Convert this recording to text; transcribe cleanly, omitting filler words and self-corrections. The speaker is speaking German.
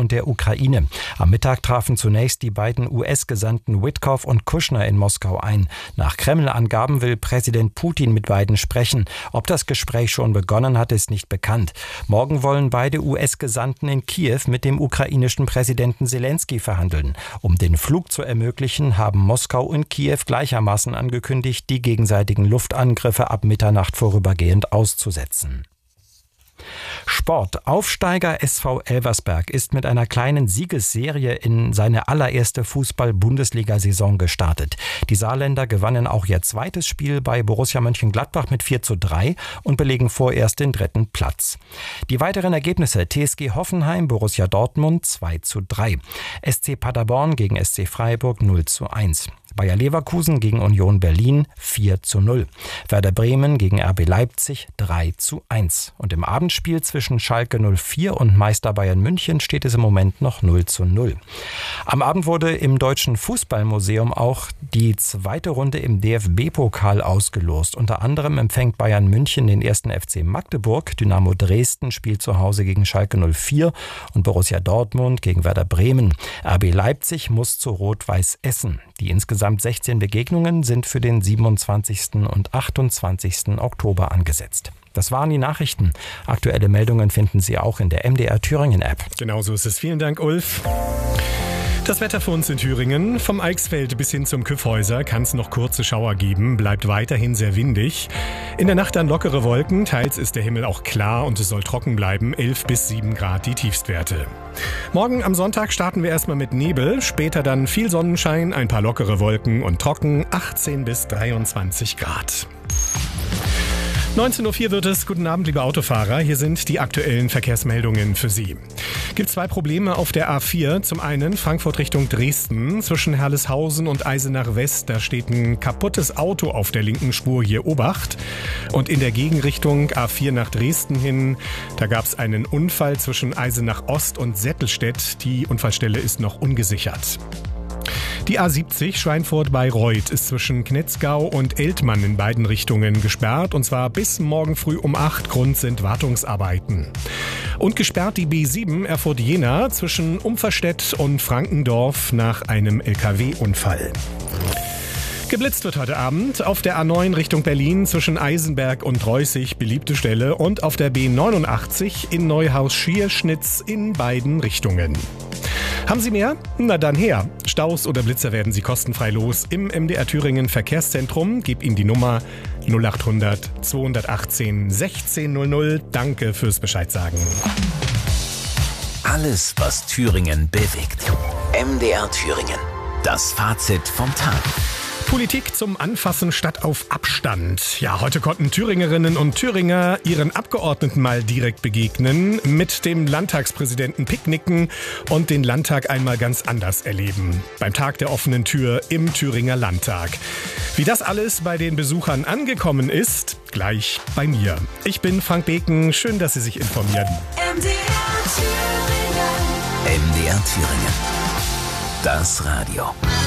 und der Ukraine. Am Mittag trafen zunächst die beiden US-Gesandten Witkoff und Kushner in Moskau ein. Nach Kreml-Angaben will Präsident Putin mit beiden sprechen. Ob das Gespräch schon begonnen hat, ist nicht bekannt. Morgen wollen beide US-Gesandten in Kiew mit dem ukrainischen Präsidenten Selenskyj verhandeln. Um den Flug zu ermöglichen, haben Moskau und Kiew gleichermaßen angekündigt, die gegenseitigen Luftangriffe ab Mitternacht vorübergehend auszusetzen. Sport. Aufsteiger SV Elversberg ist mit einer kleinen Siegesserie in seine allererste Fußball-Bundesliga-Saison gestartet. Die Saarländer gewannen auch ihr zweites Spiel bei Borussia Mönchengladbach mit 4:3 und belegen vorerst den 3. Platz. Die weiteren Ergebnisse: TSG Hoffenheim, Borussia Dortmund 2:3, SC Paderborn gegen SC Freiburg 0:1. Bayer Leverkusen gegen Union Berlin 4:0. Werder Bremen gegen RB Leipzig 3:1. Und im Abendspiel zwischen Schalke 04 und Meister Bayern München steht es im Moment noch 0:0. Am Abend wurde im Deutschen Fußballmuseum auch die zweite Runde im DFB-Pokal ausgelost. Unter anderem empfängt Bayern München den 1. FC Magdeburg, Dynamo Dresden spielt zu Hause gegen Schalke 04 und Borussia Dortmund gegen Werder Bremen. RB Leipzig muss zu Rot-Weiß Essen. Die insgesamt 16 Begegnungen sind für den 27. und 28. Oktober angesetzt. Das waren die Nachrichten. Aktuelle Meldungen finden Sie auch in der MDR Thüringen App. Genauso ist es. Vielen Dank, Ulf. Das Wetter für uns in Thüringen. Vom Eichsfeld bis hin zum Kyffhäuser kann es noch kurze Schauer geben, bleibt weiterhin sehr windig. In der Nacht dann lockere Wolken, teils ist der Himmel auch klar und es soll trocken bleiben, 11 bis 7 Grad die Tiefstwerte. Morgen am Sonntag starten wir erstmal mit Nebel, später dann viel Sonnenschein, ein paar lockere Wolken und trocken, 18 bis 23 Grad. 19:04 wird es. Guten Abend, liebe Autofahrer. Hier sind die aktuellen Verkehrsmeldungen für Sie. Gibt 2 Probleme auf der A4. Zum einen Frankfurt Richtung Dresden. Zwischen Herleshausen und Eisenach West. Da steht ein kaputtes Auto auf der linken Spur, hier Obacht. Und in der Gegenrichtung A4 nach Dresden hin, da gab es einen Unfall zwischen Eisenach Ost und Settelstedt. Die Unfallstelle ist noch ungesichert. Die A70 Schweinfurt-Bayreuth ist zwischen Knetzgau und Eltmann in beiden Richtungen gesperrt, und zwar bis morgen früh um 8. Grund sind Wartungsarbeiten. Und gesperrt die B7 Erfurt-Jena zwischen Umverstedt und Frankendorf nach einem LKW-Unfall. Geblitzt wird heute Abend auf der A9 Richtung Berlin zwischen Eisenberg und Reußig, beliebte Stelle, und auf der B89 in Neuhaus-Schierschnitz in beiden Richtungen. Haben Sie mehr? Na dann her. Staus oder Blitzer werden Sie kostenfrei los im MDR Thüringen Verkehrszentrum. Gib Ihnen die Nummer 0800 218 1600. Danke fürs Bescheid sagen. Alles, was Thüringen bewegt. MDR Thüringen. Das Fazit vom Tag. Politik zum Anfassen statt auf Abstand. Ja, heute konnten Thüringerinnen und Thüringer ihren Abgeordneten mal direkt begegnen, mit dem Landtagspräsidenten picknicken und den Landtag einmal ganz anders erleben. Beim Tag der offenen Tür im Thüringer Landtag. Wie das alles bei den Besuchern angekommen ist, gleich bei mir. Ich bin Frank Beken, schön, dass Sie sich informieren. MDR Thüringen. Das Radio.